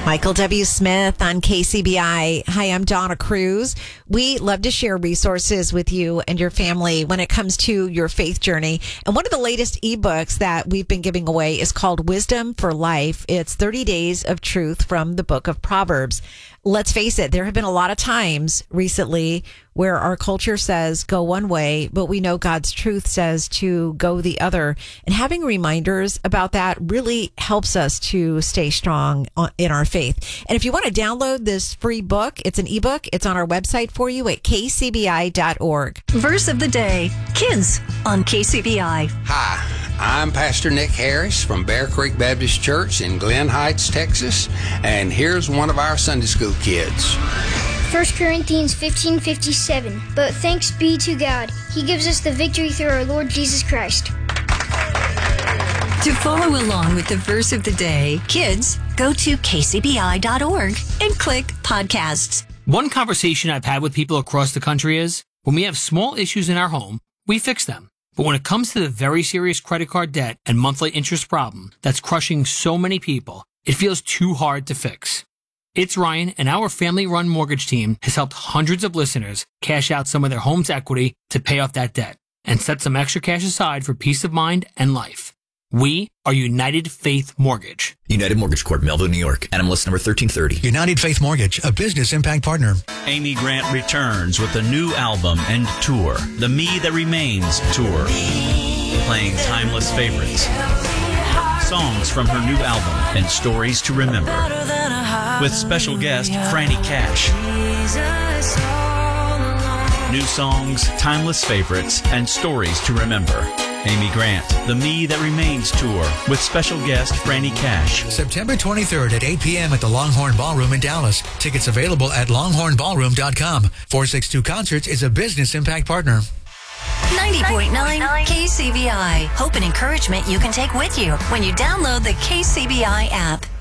Michael W. Smith on KCBI. Hi, I'm Donna Cruz. We love to share resources with you and your family when it comes to your faith journey. And one of the latest ebooks that we've been giving away is called Wisdom for Life. It's 30 Days of Truth from the Book of Proverbs. Let's face it, there have been a lot of times recently where our culture says go one way, but we know God's truth says to go the other. And having reminders about that really helps us to stay strong in our faith. And if you want to download this free book, it's an ebook. It's on our website for you at kcbi.org. Verse of the day, Kids on KCBI. Hi. I'm Pastor Nick Harris from Bear Creek Baptist Church in Glen Heights, Texas, and here's one of our Sunday school kids. 1 Corinthians 15:57. But thanks be to God, He gives us the victory through our Lord Jesus Christ. To follow along with the verse of the day, kids, go to kcbi.org and click podcasts. One conversation I've had with people across the country is, when we have small issues in our home, we fix them. But when it comes to the very serious credit card debt and monthly interest problem that's crushing so many people, it feels too hard to fix. It's Ryan, and our family-run mortgage team has helped hundreds of listeners cash out some of their home's equity to pay off that debt and set some extra cash aside for peace of mind and life. We are United Faith Mortgage. United Mortgage Corp, Melville, New York. NMLS number 1330. United Faith Mortgage, a business impact partner. Amy Grant returns with a new album and tour, the Me That Remains Tour, playing timeless favorites, songs from her new album, and stories to remember, with special guest Franny Cash. New songs, timeless favorites, and stories to remember. Amy Grant, the Me That Remains Tour, with special guest Franny Cash. September 23rd at 8 p.m. at the Longhorn Ballroom in Dallas. Tickets available at longhornballroom.com. 462 Concerts is a business impact partner. 90.9 KCBI. Hope and encouragement you can take with you when you download the KCBI app.